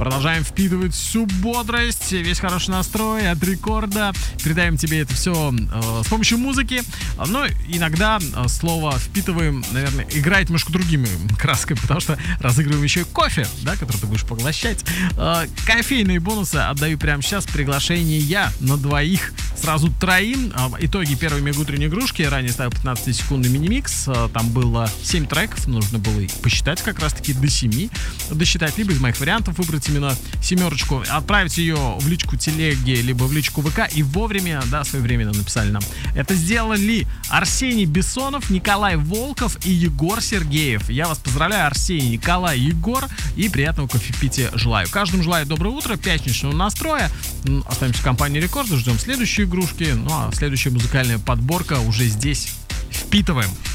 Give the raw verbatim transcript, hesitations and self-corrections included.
Продолжаем впитывать всю бодрость, весь хороший настрой от рекорда. Передаем тебе это все э, с помощью музыки. Но иногда э, слово впитываем, наверное, играет немножко другими красками, потому что разыгрываем еще и кофе, да, который ты будешь поглощать. Э, кофейные бонусы отдаю прямо сейчас. Приглашение я на двоих, сразу троим. Э, итоги первой мегаутренней игрушки. Ранее ставил пятнадцатисекундный мини-микс. Э, там было семь треков. Нужно было посчитать как раз-таки до семи. Досчитать, либо из моих вариантов выбрать именно семерочку, отправить ее в личку телеги, либо в личку ВК и вовремя, да, своевременно написали нам. Это сделали Арсений Бессонов, Николай Волков и Егор Сергеев. Я вас поздравляю, Арсений, Николай, Егор, и приятного кофепития желаю. Каждому желаю доброе утро, пятничного настроя. Остаемся в компании Рекорд, ждем следующие игрушки. Ну а следующая музыкальная подборка уже здесь. Впитываем.